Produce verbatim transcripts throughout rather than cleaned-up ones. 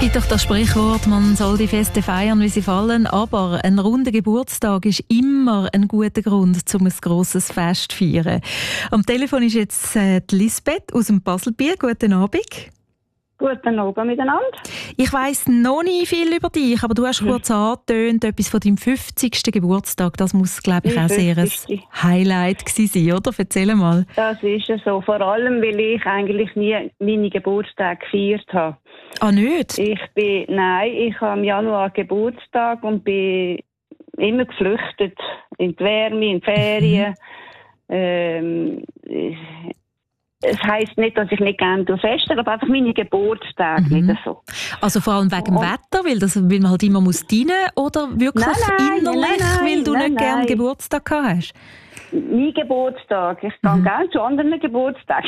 gibt doch das Sprichwort, man soll die Feste feiern, wie sie fallen, aber ein runder Geburtstag ist immer ein guter Grund, um ein grosses Fest zu feiern. Am Telefon ist jetzt äh, die Lisbeth aus dem Baselbiet. Guten Abend. Guten Abend miteinander. Ich weiss noch nicht viel über dich, aber du hast hm. kurz angetönt, etwas von deinem fünfzigsten Geburtstag. Das muss, glaube ich, auch sehr ein Highlight gewesen sein, oder? Erzähl mal. Das ist ja so, vor allem, weil ich eigentlich nie meine Geburtstage gefeiert habe. Ah, nicht? Ich bin, nein, ich habe im Januar Geburtstag und bin immer geflüchtet. In die Wärme, in die Ferien. Mhm. Ähm, es heisst nicht, dass ich nicht gerne feste, aber einfach meine Geburtstage mhm. nicht so. Also vor allem wegen dem Wetter, weil, das, weil man halt immer muss dienen, oder wirklich nein, nein, innerlich, nein, nein, weil du nein, nicht nein. gerne Geburtstag gehabt hast? Mein Geburtstag. Ich gehe mhm. gerne zu anderen Geburtstagen.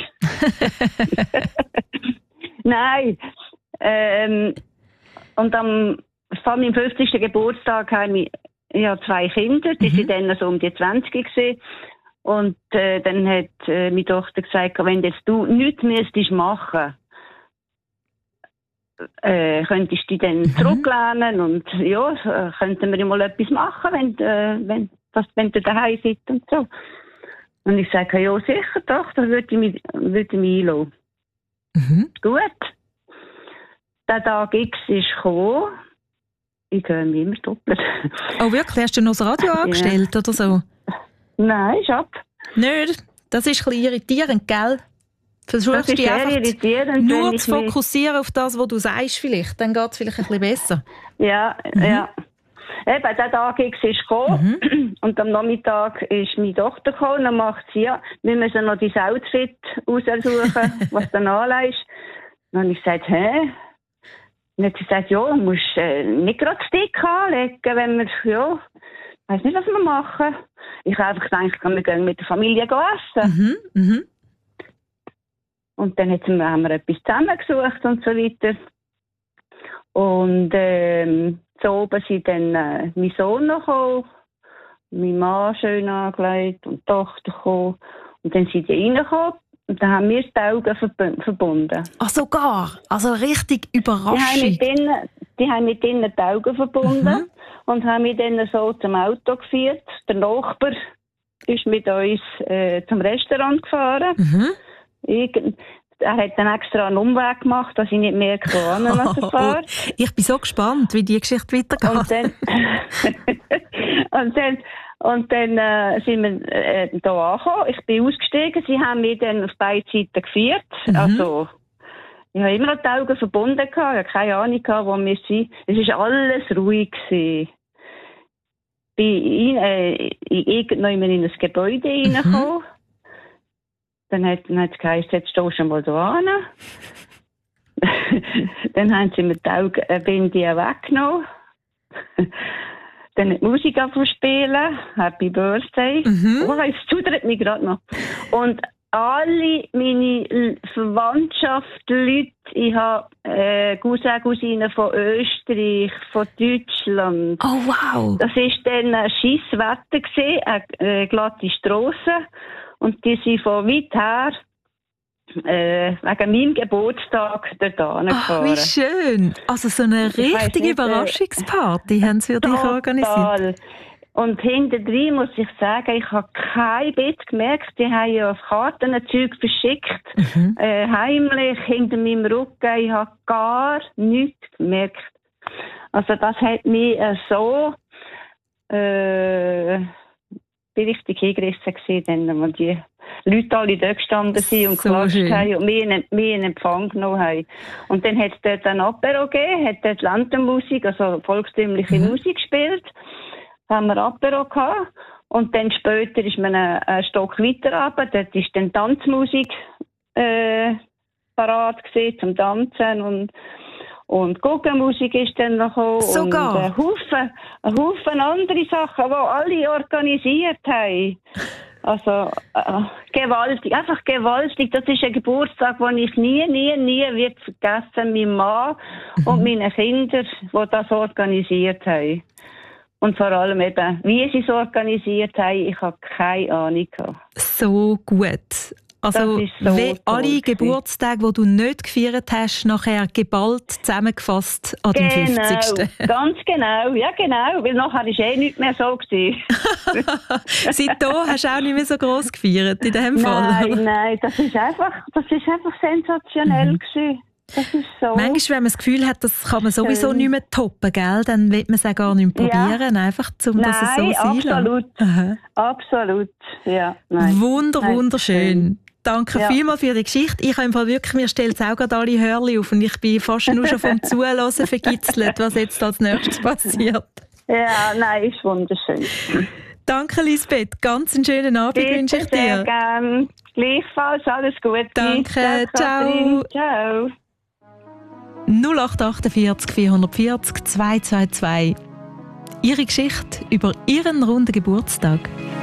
Nein. Ähm, und am vor meinem fünfzigsten Geburtstag habe ich ja, zwei Kinder, die mhm. sind dann so um die zwanzig gewesen. Und äh, dann hat äh, meine Tochter gesagt, wenn jetzt du nichts müsstest machen, äh, könntest du dich dann mhm. zurücklehnen und ja, könnten wir mal etwas machen, wenn, äh, wenn, das, wenn du daheim sitzt und so. Und ich sage, ja sicher doch, da würde ich mich, würde ich mich einlassen. Mhm. Gut. Der Tag X ist gekommen. Ich höre mich immer doppelt. Oh wirklich? Hast du noch das Radio angestellt ja. oder so? Nein, ist ab. Nicht? Das ist ein bisschen irritierend, gell? Versuchst dich einfach nur zu fokussieren auf das, was du sagst vielleicht. Dann geht es vielleicht ein bisschen besser. Ja, mhm. ja. Eben, der Tag X ist gekommen mhm. und am Nachmittag ist meine Tochter gekommen und dann macht sie, ja, wir müssen noch dein Outfit aussuchen, was du anlegst. Dann habe ich gesagt, hä? Und dann hat sie gesagt, ja, du musst äh, nicht gerade Stick anlegen, wenn wir, ja, ich weiss nicht, was wir machen. Ich habe einfach gedacht, wir gehen mit der Familie essen. Mhm, mhm. Und dann haben wir etwas zusammengesucht und so weiter. Und ähm, so oben sind dann äh, mein Sohn noch gekommen, mein Mann schön angelegt und die Tochter gekommen. Und dann sind die reingekommen und dann haben wir die Augen verb- verbunden. Ach sogar? Also richtig Überraschung. Die haben mit ihnen, die, haben mit ihnen die Augen verbunden. Mhm. Und haben mich dann so zum Auto geführt. Der Nachbar ist mit uns äh, zum Restaurant gefahren. Mhm. Ich, er hat dann extra einen Umweg gemacht, dass ich nicht mehr gefahren habe, was er fährt. Ich bin so gespannt, wie die Geschichte weitergeht. Und dann, und dann, und dann äh, sind wir äh, hier angekommen. Ich bin ausgestiegen. Sie haben mich dann auf beide Seiten geführt. Mhm. Also, ich habe immer noch die Augen verbunden gehabt. Ich habe keine Ahnung gehabt, wo wir sind. Es war alles ruhig gewesen. Ich bin äh, irgendwann in ein Gebäude mhm. reingekommen. Dann hat, dann hat es geheißen, jetzt stehst du mal da hin. Dann haben sie mir die Augenbinde weggenommen. Dann hat die Musik angefangen, Happy Birthday. Mhm. Oh, es schudert mich gerade noch. Und alle meine Verwandtschaft, Leute, ich habe äh, Cousin, Cousinen von Österreich, von Deutschland. Oh wow! Das war dann ein scheisses Wetter gewesen, eine äh, glatte Strasse. Und die sind von weit her äh, wegen meinem Geburtstag dort hingefahren. Ach, wie schön! Also so eine richtige nicht, Überraschungsparty äh, haben sie für dich organisiert. Und hinterdrein muss ich sagen, ich habe kein Bett gemerkt. Die haben ja auf Karten ein Zeug verschickt. Mhm. Äh, heimlich, hinter meinem Rücken. Ich habe gar nichts gemerkt. Also das hat mich äh, so äh, richtig hingerissen gewesen, wenn die Leute alle dort gestanden sind und so geklatscht schön. haben und mich in, mich in Empfang genommen haben. Und dann hat es dort ein Apero gegeben, hat dort Landenmusik, also volkstümliche mhm. Musik gespielt. Haben wir Apero gehabt. Und dann später ist man einen, einen Stock weiter runter. Dort ist dann Tanzmusik äh, parat gewesen, zum Tanzen. Und, und Guggenmusik ist dann noch gekommen. Sogar? Und ein Haufen, ein Haufen andere Sachen, die alle organisiert haben. Also, äh, gewaltig. Einfach gewaltig. Das ist ein Geburtstag, den ich nie, nie, nie wird vergessen. Mein Mann mhm. und meine Kinder, die das organisiert haben. Und vor allem eben, wie sie es organisiert haben, ich habe keine Ahnung gehabt. So gut. Also so wie alle toll Geburtstage, die du nicht gefeiert hast, nachher geballt zusammengefasst an dem genau, fünfzigsten ganz genau, ja genau, weil nachher war eh nicht mehr so gewesen. Seitdem hast du auch nicht mehr so gross gefeiert in dem Fall. Nein, nein, das ist einfach, das ist einfach sensationell mhm. gewesen. Das ist so. Manchmal, wenn man das Gefühl hat, das kann man sowieso schön. Nicht mehr toppen, gell? Dann will man es auch gar nicht mehr probieren, ja. Einfach, um dass es so sein lässt. Absolut, absolut, ja. Nein. Wunder, nein. wunderschön. Danke ja. vielmals für die Geschichte. Ich habe im Fall wirklich, mir stellt es auch gerade alle Hörli auf und ich bin fast nur schon vom Zuhören vergitzelt, was jetzt als nächstes passiert. Ja, nein, ist wunderschön. Danke, Lisbeth. Ganz einen schönen Abend Bitte, wünsche ich dir. Sehr gerne. Gleichfalls, alles Gute. Danke, ciao. Ciao. null acht achtundvierzig vierhundertvierzig zweihundertzweiundzwanzig. Ihre Geschichte über Ihren runden Geburtstag.